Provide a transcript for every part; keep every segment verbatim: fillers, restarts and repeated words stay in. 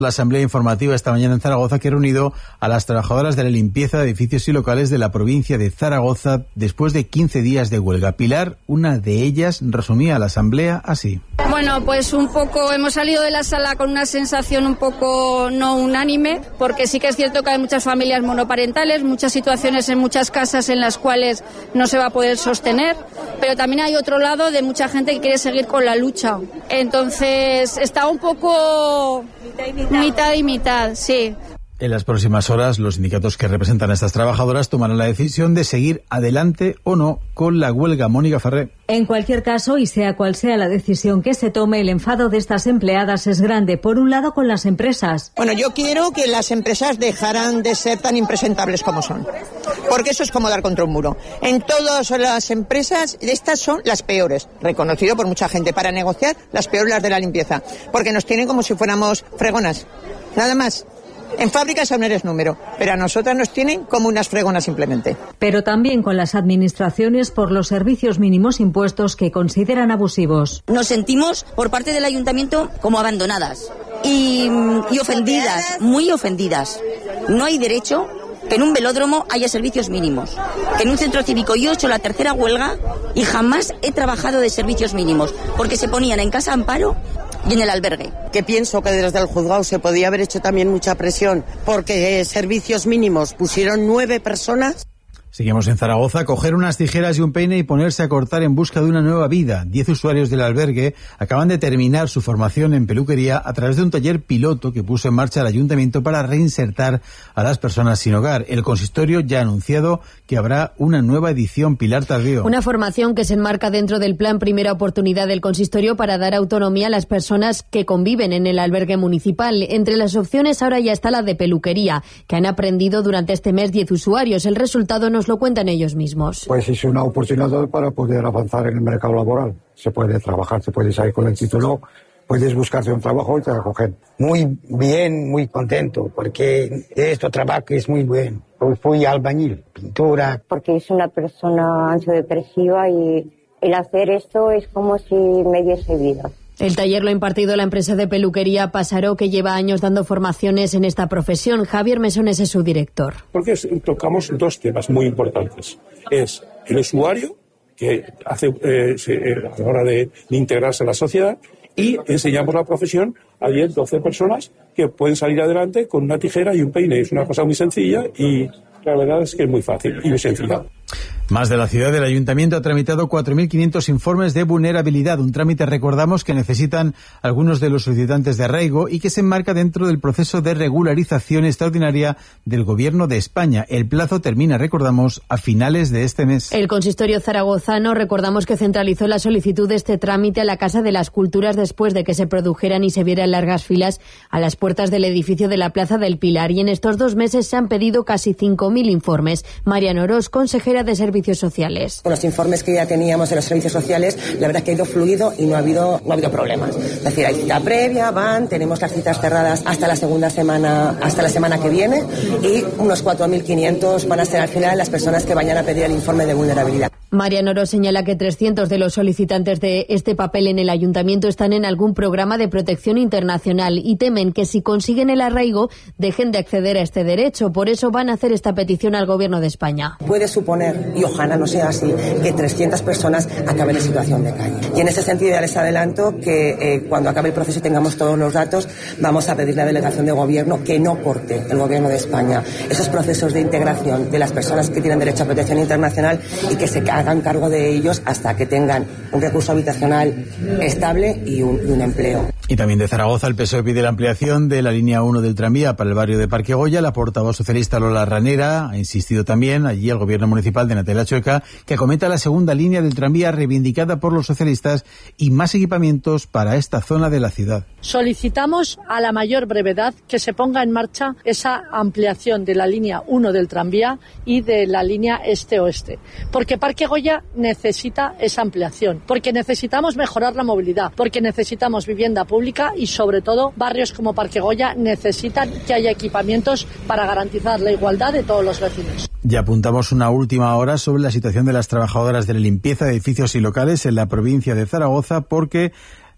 La asamblea informativa esta mañana en Zaragoza que ha reunido a las trabajadoras de la limpieza de edificios y locales de la provincia de Zaragoza después de quince días de huelga. Pilar, una de ellas, resumía a la asamblea así. Bueno, pues un poco hemos salido de la sala con una sensación un poco no unánime, porque sí que es cierto que hay muchas familias monoparentales, muchas situaciones en muchas casas en las cuales no se va a poder sostener, pero también hay otro lado de mucha gente que quiere seguir con la lucha. Entonces está un poco mitad y mitad, sí. En las próximas horas, los sindicatos que representan a estas trabajadoras tomarán la decisión de seguir adelante o no con la huelga. Mónica Ferrer. En cualquier caso, y sea cual sea la decisión que se tome, el enfado de estas empleadas es grande. Por un lado, con las empresas. Bueno, yo quiero que las empresas dejaran de ser tan impresentables como son, porque eso es como dar contra un muro. En todas las empresas, estas son las peores, reconocido por mucha gente. Para negociar, las peores las de la limpieza, porque nos tienen como si fuéramos fregonas, nada más. En fábricas aún eres número, pero a nosotras nos tienen como unas fregonas simplemente. Pero también con las administraciones por los servicios mínimos impuestos que consideran abusivos. Nos sentimos por parte del ayuntamiento como abandonadas y, y ofendidas, muy ofendidas. No hay derecho que en un velódromo haya servicios mínimos, que en un centro cívico yo he hecho la tercera huelga y jamás he trabajado de servicios mínimos, porque se ponían en Casa Amparo y en el albergue. Que pienso que desde el juzgado se podía haber hecho también mucha presión, porque eh, servicios mínimos pusieron nueve personas. Seguimos en Zaragoza. Coger unas tijeras y un peine y ponerse a cortar en busca de una nueva vida. Diez usuarios del albergue acaban de terminar su formación en peluquería a través de un taller piloto que puso en marcha el ayuntamiento para reinsertar a las personas sin hogar. El consistorio ya ha anunciado que habrá una nueva edición. Pilar Tardío. Una formación que se enmarca dentro del plan Primera Oportunidad del consistorio para dar autonomía a las personas que conviven en el albergue municipal. Entre las opciones ahora ya está la de peluquería, que han aprendido durante este mes diez usuarios. El resultado nos lo cuentan ellos mismos. Pues es una oportunidad para poder avanzar en el mercado laboral. Se puede trabajar, se puede salir con el título, puedes buscarte un trabajo y te acogen. Muy bien, muy contento, porque este trabajo es muy bueno. Fui albañil, pintura. Porque es una persona ansiodepresiva y el hacer esto es como si me diese vida. El taller lo ha impartido la empresa de peluquería Pasaró, que lleva años dando formaciones en esta profesión. Javier Mesones es su director. Porque tocamos dos temas muy importantes. Es el usuario, que hace eh, se, eh, a la hora de, de integrarse a la sociedad, y enseñamos la profesión a diez, doce personas que pueden salir adelante con una tijera y un peine. Es una cosa muy sencilla y la verdad es que es muy fácil y muy sencilla. Más de la ciudad, del ayuntamiento ha tramitado cuatro mil quinientos informes de vulnerabilidad, un trámite, recordamos, que necesitan algunos de los solicitantes de arraigo y que se enmarca dentro del proceso de regularización extraordinaria del Gobierno de España. El plazo termina, recordamos, a finales de este mes. El consistorio zaragozano, recordamos que centralizó la solicitud de este trámite a la Casa de las Culturas después de que se produjeran y se vieran largas filas a las puertas del edificio de la Plaza del Pilar, y en estos dos meses se han pedido casi cinco mil informes. Mariana Orós, consejera de Servicios Sociales. Con los informes que ya teníamos de los servicios sociales, la verdad es que ha ido fluido y no ha habido no ha habido problemas. Es decir, hay cita previa, van, tenemos las citas cerradas hasta la segunda semana, hasta la semana que viene, y unos cuatro mil quinientos van a ser al final las personas que vayan a pedir el informe de vulnerabilidad. Mariano Oro señala que trescientos de los solicitantes de este papel en el ayuntamiento están en algún programa de protección internacional y temen que si consiguen el arraigo dejen de acceder a este derecho. Por eso van a hacer esta petición al Gobierno de España. Puede suponer, y ojalá no sea así, que trescientas personas acaben en situación de calle. Y en ese sentido ya les adelanto que eh, cuando acabe el proceso y tengamos todos los datos, vamos a pedir a la delegación de Gobierno que no corte el Gobierno de España esos procesos de integración de las personas que tienen derecho a protección internacional y que se hagan cargo de ellos hasta que tengan un recurso habitacional estable y un, y un empleo. Y también de Zaragoza, el P S O E pide la ampliación de la línea uno del tranvía para el barrio de Parque Goya. La portavoz socialista Lola Ranera ha insistido también allí el gobierno municipal de Natalia Chueca, que acometa la segunda línea del tranvía reivindicada por los socialistas y más equipamientos para esta zona de la ciudad. Solicitamos a la mayor brevedad que se ponga en marcha esa ampliación de la línea uno del tranvía y de la línea este-oeste, porque Parque Goya necesita esa ampliación, porque necesitamos mejorar la movilidad, porque necesitamos vivienda pública y sobre todo barrios como Parque Goya necesitan que haya equipamientos para garantizar la igualdad de todos los vecinos. Y apuntamos una última hora sobre la situación de las trabajadoras de la limpieza de edificios y locales en la provincia de Zaragoza, porque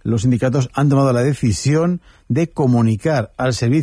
los sindicatos han tomado la decisión de comunicar al servicio